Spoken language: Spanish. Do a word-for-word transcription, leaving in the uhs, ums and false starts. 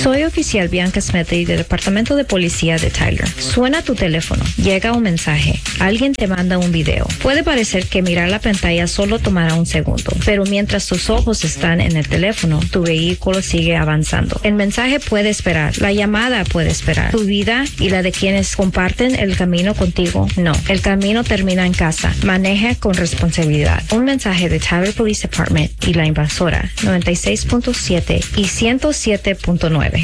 Soy oficial Bianca Smedley del Departamento de Policía de Tyler. Suena tu teléfono, llega un mensaje, alguien te manda un video. Puede parecer que mirar la pantalla solo tomará un segundo, pero mientras tus ojos están en el teléfono, tu vehículo sigue avanzando. El mensaje puede esperar, la llamada puede esperar. Tu vida y la de quienes comparten el camino contigo, no. El camino termina en casa. Maneja con responsabilidad. Un mensaje de Tyler Police Department y la invasora noventa y seis punto siete y ciento siete punto nueve.